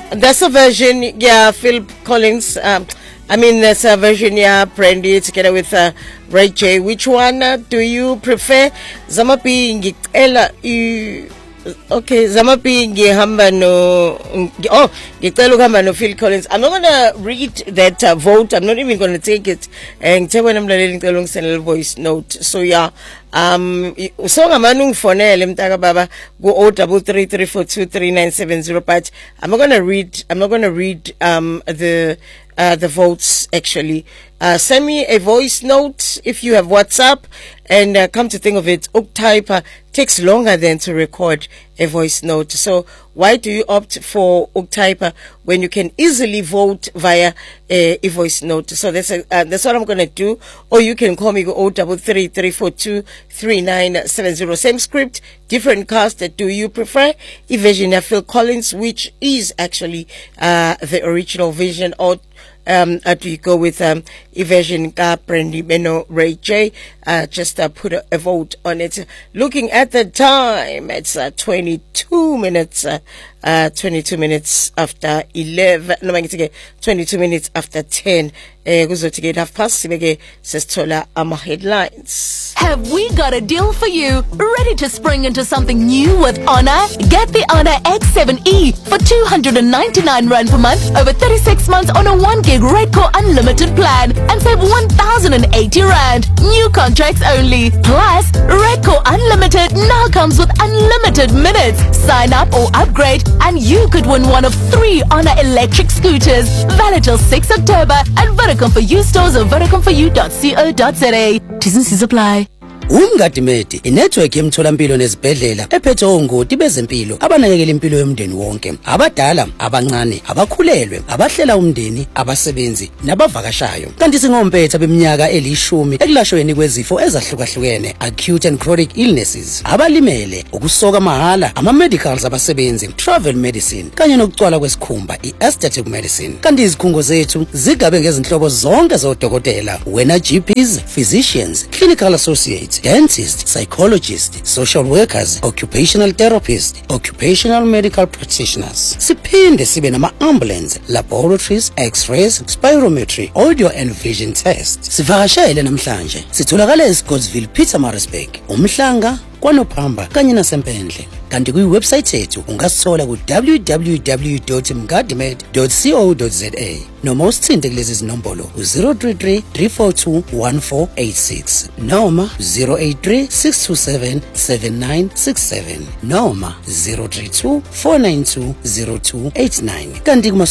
That's a version, yeah, Phil Collins. There's a version, yeah, Brandy together with Ray J. Which one do you prefer? Zamapi ngicela okay, Zamapi ngihamba no. Oh, ngicela ukuhamba no Phil Collins. I'm not gonna read that vote. I'm not even gonna take it. Ngithe wena mlaleli ngicela ungisendele voice note. So yeah. So ngamanung fonele mtaka baba go 0333423970, but I'm not gonna read the votes actually. Send me a voice note if you have WhatsApp, and come to think of it, Uktyper takes longer than to record a voice note. So why do you opt for Uktyper when you can easily vote via a voice note? So that's what I'm gonna do. Or you can call me, go 0333423970. Same script, different cast. Do you prefer a version of Phil Collins, which is actually the original version, or do you go with a version ka Brandy Beno Ray J? Just put a vote on it. Looking at the time, it's 22 minutes after 11. No, 22 minutes after 10. Kuzothi half past sibeke sesithola ama headlines. Have we got a deal for you? Ready to spring into something new with Honor? Get the Honor X7E for 299 Rand per month over 36 months on a 1 gig Redcore Unlimited plan and save 1,080 Rand. New contracts only. Plus, Redcore Unlimited now comes with unlimited minutes. Sign up or upgrade and you could win one of 3 Honor electric scooters. Valid till 6 October at Vodacom for You stores or VodafoneForYou.co.za. T's and C's apply. Umgadimedi inetwork yemtholampilo nezibhedlela ephethe ongoti bezempilo abanakekela impilo yomndeni wonke, abadala, abancane, abakhulelwe, abahlela umndeni, abasebenzi nabavakashayo. Kanti singompetha beminyaka elishumi ekulashweni kwezifo ezahlukahlukene, acute and chronic illnesses, abalimele, ukusoka mahala, ama-medicals abasebenzi, travel medicine kanye nokucwala kwesikhumba, i-aesthetic medicine. Kanti izikhungo zethu zigabe ngezinhlobo zonke zodokotela, wena GPs, physicians, clinical associates, dentists, psychologists, social workers, occupational therapists, occupational medical practitioners. Siphinde sibe nama-ambulance, laboratories, x-rays, spirometry, audio and vision tests. Sivakashele namhlanje. Sitholakala eScottsville, Pietermaritzburg, uMhlanga, KwaNophamba kanye naseMpendle. Kanti kwi-website yethu ungasithola ku www.mgadimed.co.za noma usithinte kulezi zinombolo 033 342 1486 noma 083 627 7967 noma 032 492 0289. Kanti kuma